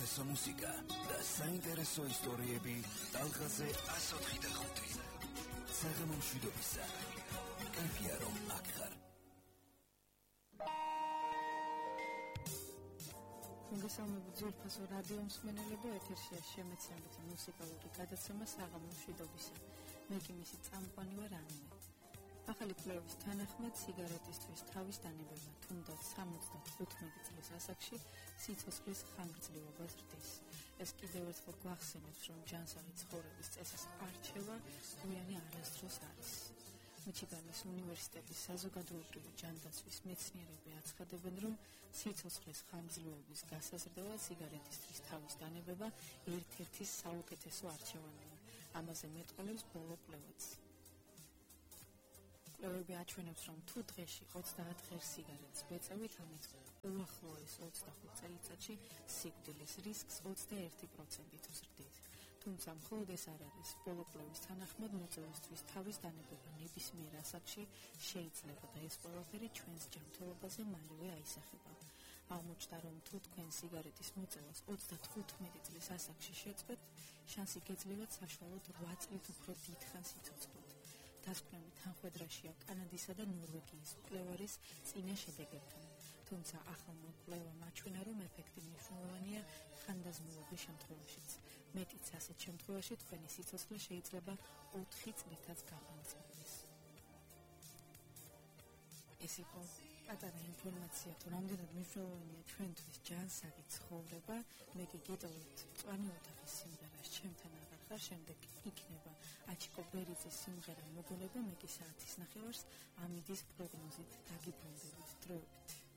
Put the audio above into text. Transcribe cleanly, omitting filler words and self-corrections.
საინტერესო მუსიკა და საინტერესო ისტორიები ტალღაზე 104.5. საღამო მშვიდობისა. კაფეა რომ აქ ხარ. მოგესალმებით ძვირფასო რადიო მსმენელებო, ეთერშია შემეცნებითი მუსიკალური გადაცემა საღამო მშვიდობისა. მე კი მისი წამყვანი ვარ ანიმე. ახალი კვლევის თანახმად სიგარეტისთვის თავის დანებება თუნდაც 75 წლის ასაკში სიცოცხლის ხანგრძლივობა ზრდის. ეს კიდევ ერთხელ გვახსენებს, რომ ჯანსაღი ცხოვრების წესის არჩევა გვიანი არასდროს არის. მიჩიგანის უნივერსიტეტის საზოგადოებრივი ჯანდაცვის მეცნიერები აცხადებენ, რომ სიცოცხლის ხანგრძლივობის გასაზრდელად სიგარეტისთვის თავის დანებება ერთ-ერთი საუკეთესო არჩევანია. ამაზე მეტყველებს ბოლო კვლევაც. კვლევები აჩვენებს, რომ თუ დღეში 30 ღერს სიგარეტს ვეწევით, ამით უახლოეს 25 წელიწადში სიკვდილის რისკს 21%-ით ვზრდით. თუმცა მხოლოდ ეს არ არის. ბოლო კვლევის თანახმად მოწვევისთვის თავის დანებება ნებისმიერ ასაკში შეიძლება და ეს ყველაფერი ჩვენს ჯანმრთელობაზე მალევე აისახება. აღმოჩნდა, რომ თუ თქვენ სიგარეტის მოწევას 35 წლის ასაკში შეწყვეტთ, შანსი გეძლევათ საშუალოდ 8 წლით უფრო დიდხანს იცოცხლოთ. დასკვნები თანხმედრაშია კანადისა და ნორვეგიის მკვლევარის წინა შედეგებთან. თუმცა ახალმა კვლევამ აჩვენა, რომ ეფექტი მნიშვნელოვანია ხანდაზმულობის შემთხვევაშიც. მეტიც ასეთ შემთხვევაში თქვენი სიცოცხლე შეიძლება 4 წლითაც გაყანწრდეს. ეს იყო პატარა ინფორმაცია, თუ რამდენად მნიშვნელოვანია ჩვენთვის ჯანსაღი ცხოვრება. მე კი გიტოვით მწვანე ოთახის სიმღერას ჩემთან აღარ ხარ, შემდეგ იქნება აჩიკო ბერიძის სიმღერა მოგონება, მე კი საათის ნახევარს ამიდის პროგნოზით დაგიბრუნდებით. დროებით.